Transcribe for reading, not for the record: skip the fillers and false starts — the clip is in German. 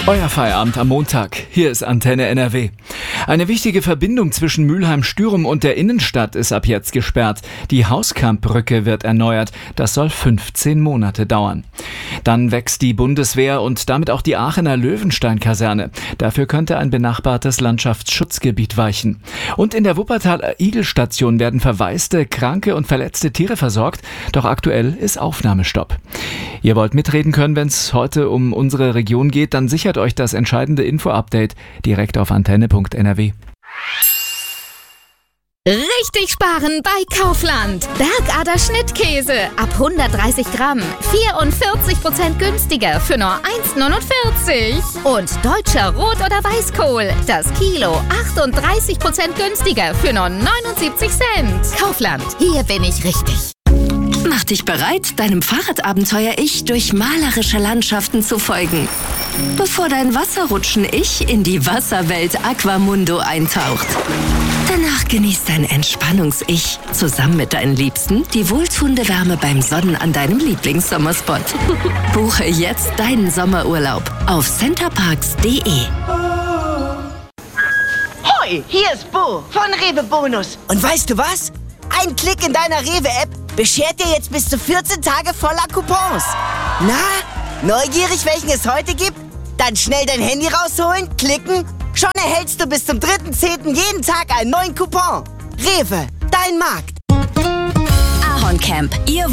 Euer Feierabend am Montag. Hier ist Antenne NRW. Eine wichtige Verbindung zwischen Mülheim-Stürum und der Innenstadt ist ab jetzt gesperrt. Die Hauskamp-Brücke wird erneuert. Das soll 15 Monate dauern. Dann wächst die Bundeswehr und damit auch die Aachener Löwenstein-Kaserne. Dafür könnte ein benachbartes Landschaftsschutzgebiet weichen. Und in der Wuppertaler Igel-Station werden verwaiste, kranke und verletzte Tiere versorgt. Doch aktuell ist Aufnahmestopp. Ihr wollt mitreden können, wenn es heute um unsere Region geht, dann sichert euch das entscheidende Info-Update direkt auf antenne.nrw. Richtig sparen bei Kaufland. Bergader Schnittkäse ab 130 Gramm. 44% günstiger für nur 1,49. Und deutscher Rot- oder Weißkohl. Das Kilo 38% günstiger für nur 79 Cent. Kaufland, hier bin ich richtig. Mach dich bereit, deinem Fahrradabenteuer-Ich durch malerische Landschaften zu folgen. Bevor dein Wasserrutschen-Ich in die Wasserwelt Aquamundo eintaucht. Danach genießt dein Entspannungs-Ich zusammen mit deinen Liebsten die wohltuende Wärme beim Sonnen an deinem Lieblingssommerspot. Buche jetzt deinen Sommerurlaub auf centerparks.de. Hoi, hier ist Bo von Rewe Bonus. Und weißt du was? Ein Klick in deiner Rewe-App beschert dir jetzt bis zu 14 Tage voller Coupons. Na, neugierig, welchen es heute gibt? Dann schnell dein Handy rausholen, klicken. Schon erhältst du bis zum 3.10. jeden Tag einen neuen Coupon. Rewe, dein Markt. Ahorncamp, ihr